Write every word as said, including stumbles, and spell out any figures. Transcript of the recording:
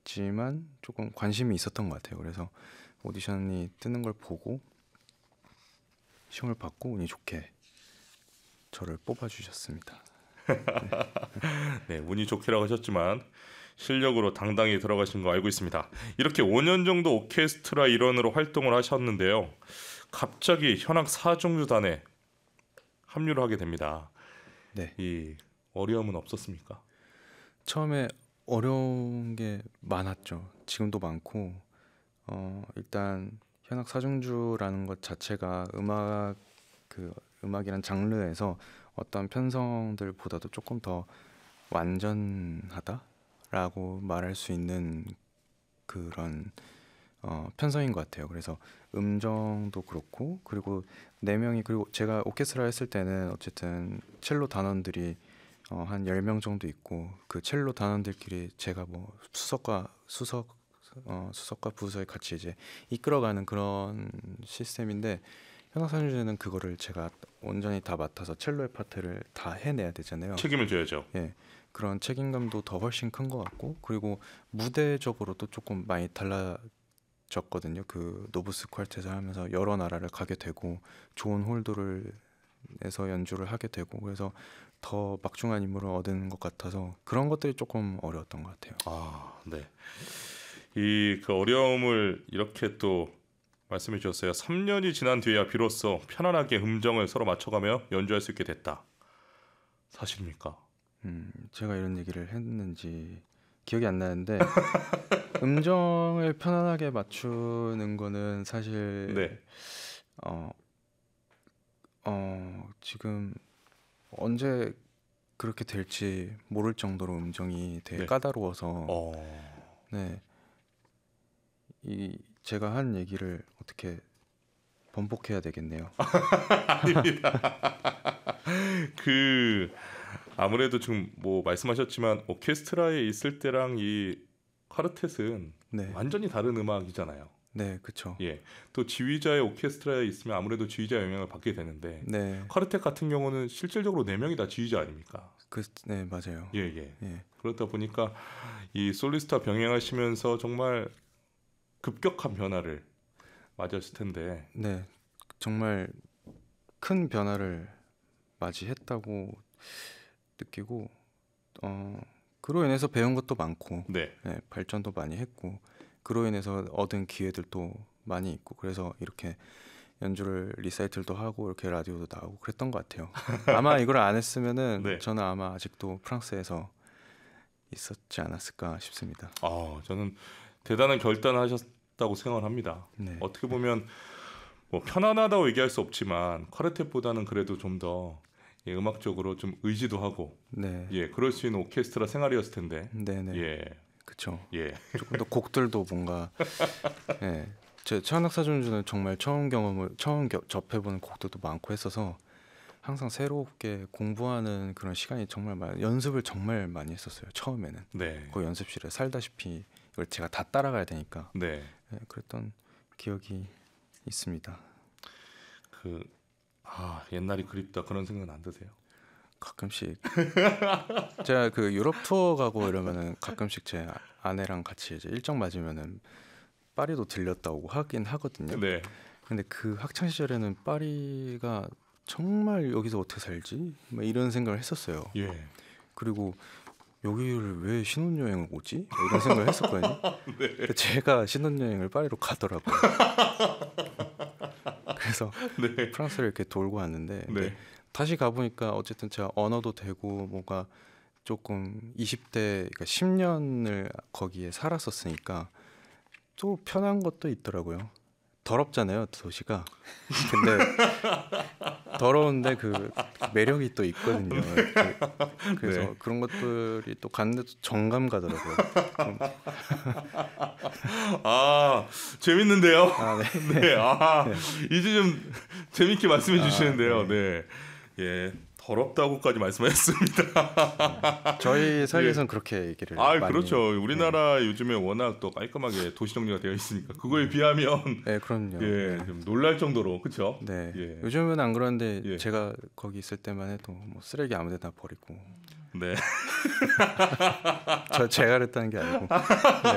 있지만 조금 관심이 있었던 것 같아요. 그래서 오디션이 뜨는 걸 보고 시험을 받고 운이 좋게 저를 뽑아주셨습니다. 네, 운이 좋게라고 하셨지만 실력으로 당당히 들어가신 거 알고 있습니다. 이렇게 오 년 정도 오케스트라 일원으로 활동을 하셨는데요. 갑자기 현악 사중주단에 합류를 하게 됩니다. 네. 이 어려움은 없었습니까? 처음에 어려운 게 많았죠. 지금도 많고 어, 일단 현악 사중주라는 것 자체가 음악 그 음악이란 장르에서 어떤 편성들보다도 조금 더 완전하다라고 말할 수 있는 그런 어, 편성인 것 같아요. 그래서 음정도 그렇고 그리고 네 명이 그리고 제가 오케스트라 했을 때는 어쨌든 첼로 단원들이 어, 한 열 명 정도 있고 그 첼로 단원들끼리 제가 뭐 수석과 수석 어, 수석과 부서에 같이 이제 이끌어가는 그런 시스템인데 현악사중주는 그거를 제가 온전히 다 맡아서 첼로의 파트를 다 해내야 되잖아요. 책임을 져야죠. 예, 그런 책임감도 더 훨씬 큰 것 같고 그리고 무대적으로도 조금 많이 달라졌거든요. 그 노브스 퀄텟을 하면서 여러 나라를 가게 되고 좋은 홀들을 에서 연주를 하게 되고 그래서 더 막중한 임무를 얻은 것 같아서 그런 것들이 조금 어려웠던 것 같아요. 아, 네. 이 그 어려움을 이렇게 또 말씀해 주셨어요. 삼 년이 지난 뒤에야 비로소 편안하게 음정을 서로 맞춰가며 연주할 수 있게 됐다. 사실입니까? 음, 제가 이런 얘기를 했는지 기억이 안 나는데 음정을 편안하게 맞추는 거는 사실 네. 어, 어, 지금 언제 그렇게 될지 모를 정도로 음정이 되게 네. 까다로워서 어. 네. 이 제가 한 얘기를 어떻게 번복해야 되겠네요. 아닙니다. 그 아무래도 지금 뭐 말씀하셨지만 오케스트라에 있을 때랑 이 콰르텟은 네, 완전히 다른 음악이잖아요. 네, 그쵸. 예. 또 지휘자의 오케스트라에 있으면 아무래도 지휘자의 영향을 받게 되는데 네, 콰르텟 같은 경우는 실질적으로 네 명이 다 지휘자 아닙니까? 그, 네, 맞아요. 예, 예. 예, 그렇다 보니까 이 솔리스트와 병행하시면서 정말 급격한 변화를 맞았을 텐데. 네, 정말 큰 변화를 맞이했다고 느끼고, 어, 그로 인해서 배운 것도 많고, 네. 네, 발전도 많이 했고, 그로 인해서 얻은 기회들도 많이 있고, 그래서 이렇게 연주를 리사이틀도 하고 이렇게 라디오도 나오고 그랬던 것 같아요. 아마 이걸 안 했으면은 네. 저는 아마 아직도 프랑스에서 있었지 않았을까 싶습니다. 아, 저는 대단한 결단을 하셨다고 생각합니다. 네, 어떻게 보면 뭐 편안하다고 얘기할 수 없지만 콰르텟보다는 그래도 좀 더 예, 음악적으로 좀 의지도 하고 네, 예, 그럴 수 있는 오케스트라 생활이었을 텐데. 네, 네, 예. 그쵸. 예. 조금 더 곡들도 뭔가, 예, 제 최한학사전주는 정말 처음 경험을 처음 겨, 접해보는 곡들도 많고 했어서 항상 새롭게 공부하는 그런 시간이 정말 많, 연습을 정말 많이 했었어요. 처음에는 네. 그 연습실에 살다시피 이걸 제가 다 따라가야 되니까 네. 예, 그랬던 기억이 있습니다. 그 아, 옛날이 그립다 그런 생각은 안 드세요? 가끔씩 제가 그 유럽 투어 가고 이러면은 가끔씩 제 아내랑 같이 이제 일정 맞으면은 파리도 들렸다 오고 하긴 하거든요. 네. 근데 그 학창 시절에는 파리가 정말 여기서 어떻게 살지? 막 이런 생각을 했었어요. 예. 그리고 여기를 왜 신혼여행을 오지? 이런 생각을 했었거든요. 네. 근데 제가 신혼여행을 파리로 가더라고요. 그래서 네. 프랑스를 이렇게 돌고 왔는데 근데 네. 다시 가보니까 어쨌든 제가 언어도 되고 뭔가 조금 이십 대 그러니까 십 년을 거기에 살았었으니까 또 편한 것도 있더라고요. 더럽잖아요, 도시가. 근데 더러운데 그 매력이 또 있거든요. 그, 그래서 네. 그런 것들이 또 갔는데 또 정감 가더라고요. 좀, 아, 재밌는데요. 아, 네. 네. 아, 이제 좀 재밌게 말씀해 아, 주시는데요. 네. 네. 예. 더럽다고까지 말씀하셨습니다. 저희 예. 사이에서는 그렇게 얘기를 아, 많이. 그렇죠. 네. 우리나라 요즘에 워낙 또 깔끔하게 도시 정리가 되어 있으니까 그거에 비하면 네, 그럼요. 예, 네. 좀 놀랄 정도로 그렇죠. 네. 예. 요즘은 안 그런데 예. 제가 거기 있을 때만 해도 뭐 쓰레기 아무데나 버리고 네. 저 제가 그랬다는 게 아니고